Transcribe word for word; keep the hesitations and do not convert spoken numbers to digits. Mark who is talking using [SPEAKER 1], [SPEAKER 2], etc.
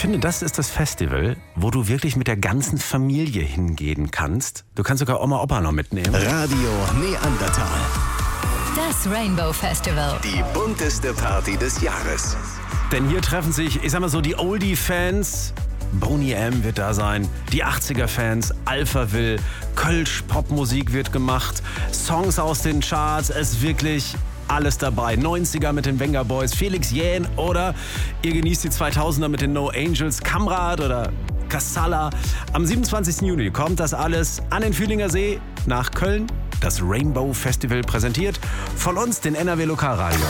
[SPEAKER 1] finde, das ist das Festival, wo du wirklich mit der ganzen Familie hingehen kannst. Du kannst sogar Oma, Opa noch mitnehmen.
[SPEAKER 2] Radio Neandertal.
[SPEAKER 3] Das Rainbow Festival.
[SPEAKER 2] Die bunteste Party des Jahres.
[SPEAKER 1] Denn hier treffen sich, ich sag mal so, die Oldie-Fans. Boney M wird da sein, die achtziger-Fans, Alphaville, Kölsch-Popmusik wird gemacht, Songs aus den Charts, es ist wirklich alles dabei. neunziger mit den Venga Boys, Felix Jähn oder ihr genießt die zweitausender mit den No Angels, Kamrat oder Kassala. Am siebenundzwanzigsten Juni kommt das alles an den Fühlinger See nach Köln. Das Rainbow Festival präsentiert von uns, den N R W Lokalradio.